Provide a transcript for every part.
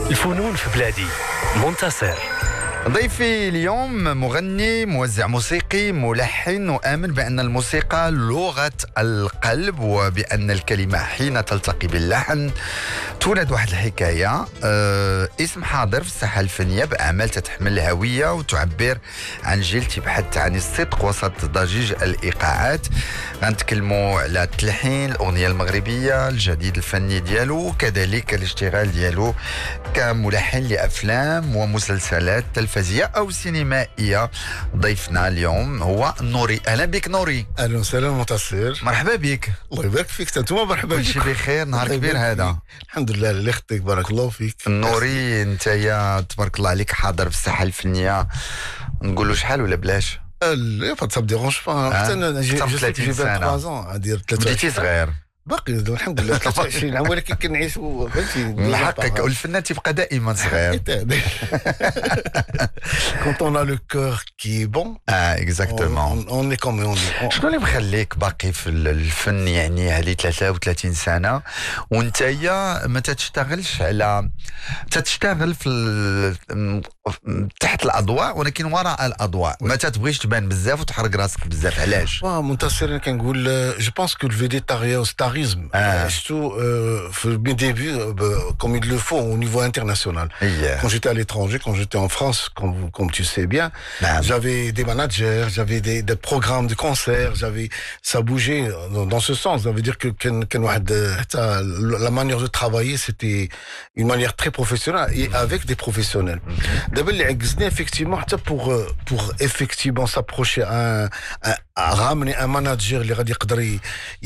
الفنون في بلادي منتصر. ضيفي اليوم مغني، موزع موسيقي، ملحن، وآمن بأن الموسيقى لغة القلب، وبأن الكلمة حين تلتقي باللحن تولد واحد الحكاية. اسم حاضر في الساحة الفنية بأعمال تتحمل الهوية وتعبر عن جيل تبحث عن الصدق وسط ضجيج الإيقاعات. غنتكلموا على التلحين، الأغنية المغربية، الجديد الفني ديالو، وكذلك الاشتغال ديالو كملحن لأفلام ومسلسلات تلفزية أو سينمائية. ضيفنا اليوم هو نوري. أهلا بك نوري. اهلا وسهلا منتصر. مرحبا بك. الله يبارك فيك. انتم مرحبا بك. كل شيء بخير. نهار كبير هذا. الحمد لله اللي اختك بارك الله فيك. نوري انت يا تبارك الله عليك حاضر في الساحة الفنية، نقولوا شحال ولا بلاش؟ لا ça me dérange pas. حتى انا جي 30 سنة. ادير 23 بديتي صغير. باقي الحمد لله 23 عام، ولكن كنعيشوا فهمتي. من حقك، والفنان تبقى دائما صغير. Quand on a le cœur qui est bon, اكزاكتومون. on est comme on est. شنو اللي مخليك باقي في الفن يعني هذه 33 سنة وانت ما تشتغلش على تشتغل في تحت الأضواء ولكن وراء الأضواء، ما تبغيش تبان بزاف وتحرق راسك بزاف، علاش؟ منتصر انا كنقول جو بونس كو الفيديتاريزم surtout mes débuts comme il le faut au niveau international. Quand j'étais à l'étranger, quand j'étais en France, comme tu sais bien, j'avais des managers, j'avais des programmes de concerts, ça bougeait dans ce sens. Ça veut dire que la manière de travailler, c'était une manière très professionnelle et avec des professionnels. D'abord, effectivement, pour effectivement s'approcher à ramener un manager اللي غادي يقدر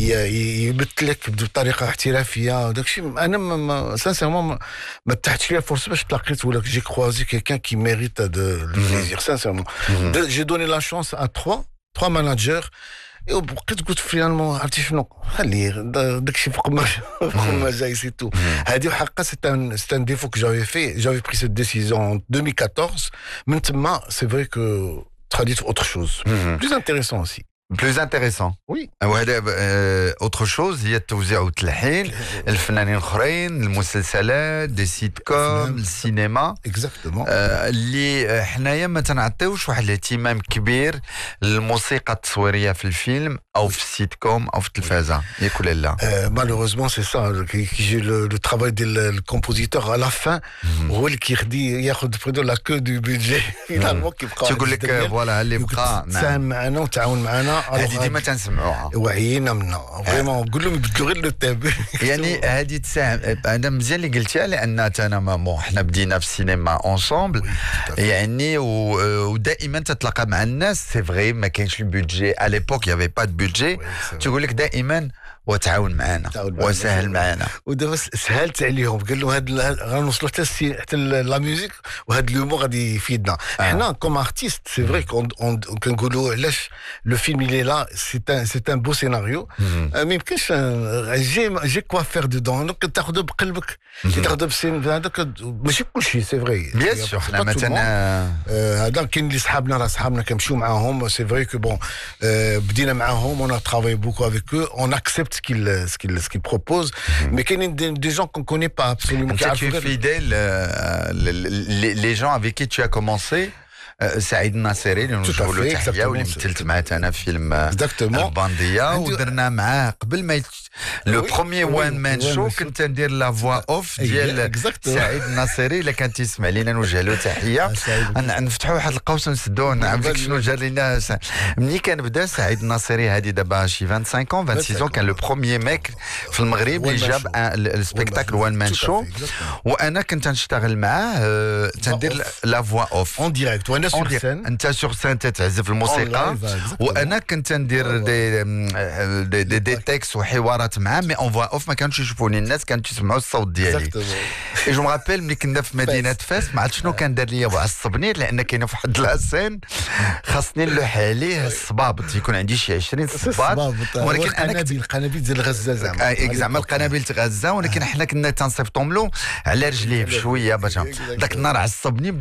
يمثلك بطريقه احترافيه وداكشي. انا سانسيرمون ما تحتش ليا فرصه باش تلاقيت ولا جي كروزي كيلكان كي ميريت دو بليزير سانسيرمون. جي دوني لا شانس ا 3 ماناجر وبقيت قلت فينالمون عرفتي شنو، خليه داكشي فوق ما جاي سي تو. هذه حقا سي ان ديفو كو جافي بري سيت ديسيزيون en 2014. من تما سي فري كو تخليت في اوتر شوز بلوز انتريسون اوسي. بلوز انتريسون. وي. وهذا اوتر شوز هي التوزيع والتلحين، الفنانين الاخرين، المسلسلات، دي سيت كوم، السينما. اكزاكتومون. اللي حنايا ما تنعطيوش واحد الاهتمام كبير للموسيقى التصويريه في الفيلم او في السيت كوم او في التلفازه، ياك ولا لا؟ مالوروزمون سي سا كي لو ترافاي ديال الكومبوزيتور على فان هو اللي كيخدي ياخذ بريدو لا كو دو بيدجي فينالمون كيبقى تقول لك فوالا اللي بقى تساهم معنا وتعاون معنا. هذه ديما تنسمعوها وعينا منها فريمون. نقول لهم يبدلوا غير لو تاب. يعني هذه تساهم. انا مزيان اللي قلتيها، لان انا حنا بدينا في السينما اونصومبل يعني ودائما تتلاقى مع الناس. سي فري ما كاينش البودجي على ليبوك، يافي با دو بودجي. تقول لك دائما وتعاون معنا وسهل معنا، ودابا سهلت عليهم. قال له غنوصلوا حتى لا ميوزيك وهذا لومو غادي يفيدنا. حنا كوم ارتيست سي فري كنقولوا علاش لو فيلم اللي لا سي ان بو سيناريو، ما يمكنش جي كوا فير دودون. دونك تاخذ بقلبك، تاخذ بسين هذاك ماشي كلشي. سي فري بيان سور. حنا مثلا هذا كاين اللي صحابنا كنمشيو معاهم. سي فري كو بون بدينا معاهم، اون ترافاي بوكو افيك او، اون اكسبت ce qu'il propose, mais qu'il y a des gens qu'on ne connaît pas absolument. Tu es fidèle, les gens avec qui tu as commencé. سعيد الناصري اللي نشوفوا له تحيه واللي مثلت معاه انا في فيلم البانديه، ودرنا معاه قبل ما لو بروميي وان مان شو كنت ندير لا فوا اوف ديال سعيد الناصري. الا كان تيسمع لينا نوجه له تحيه. نفتحوا واحد القوس ونسدوه نعرف شنو جا لينا. ملي كان بدا سعيد الناصري هذه دابا شي 25 كان لو بروميي ميك في المغرب اللي جاب السبيكتاكل وان مان شو، وانا كنت نشتغل معاه تندير لا فوا اوف اون ديريكت. انت سور سين تعزف الموسيقى وانا كنت ندير دي تكست وحوارات معاه، مي اون فوا اوف ما كانوش يشوفوني الناس، كانوا يسمعوا الصوت ديالي. جو مابيل ملي كنا في مدينه فاس ما عرفت شنو كان دار ليا وعصبني، لان كاينه في واحد لاسين خاصني نلوح عليه الصبابط، يكون عندي شي 20 صباط، ولكن انا القنابل ديال غزه زعما القنابل غزه، ولكن حنا كنا تنصيفطهم له على رجليه بشويه باش داك النهار عصبني.